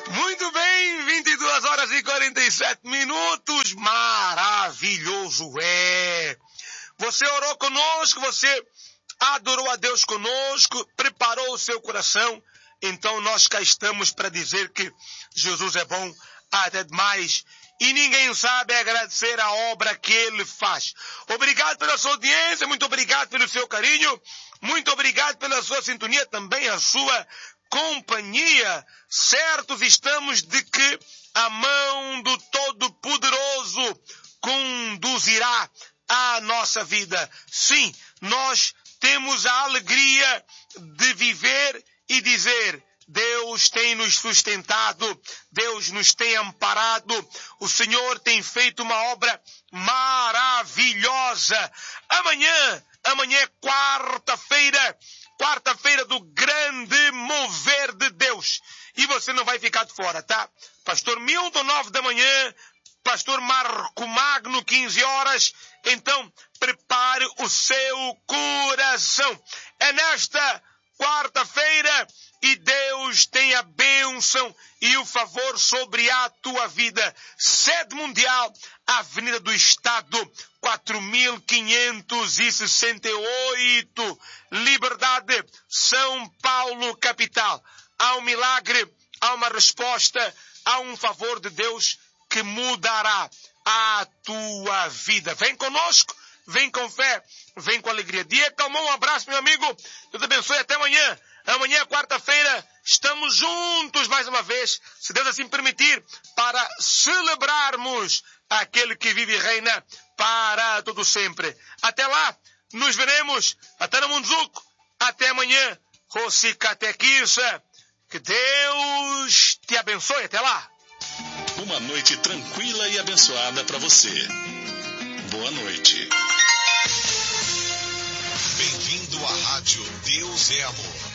Muito bem, 22 horas e 47 minutos. Maravilhoso é. Você orou conosco, você adorou a Deus conosco, preparou o seu coração. Então nós cá estamos para dizer que Jesus é bom até demais. E ninguém sabe agradecer a obra que Ele faz. Obrigado pela sua audiência, muito obrigado pelo seu carinho, muito obrigado pela sua sintonia, também a sua companhia. Certos estamos de que a mão do Todo-Poderoso conduzirá a nossa vida. Sim, nós temos a alegria de viver e dizer: Deus tem nos sustentado, Deus nos tem amparado, o Senhor tem feito uma obra maravilhosa. Amanhã é quarta-feira do grande mover de Deus. E você não vai ficar de fora, tá? Pastor Milton, 9 da manhã, Pastor Marco Magno, 15 horas. Então, prepare o seu coração. É nesta quarta-feira e Deus tem a bênção e o favor sobre a tua vida. Sede mundial, Avenida do Estado, 4568, Liberdade, São Paulo, capital. Há um milagre, há uma resposta, há um favor de Deus que mudará a tua vida. Vem conosco, vem com fé, vem com alegria. Dia Calmon, um abraço, meu amigo. Deus te abençoe, até amanhã. Amanhã, quarta-feira, estamos juntos mais uma vez, se Deus assim permitir, para celebrarmos aquele que vive e reina para todo sempre. Até lá, nos veremos. Até no Munzuco. Até amanhã. Rossi Catequissa. Que Deus te abençoe. Até lá. Uma noite tranquila e abençoada para você. Boa noite. Bem-vindo à Rádio Deus é Amor.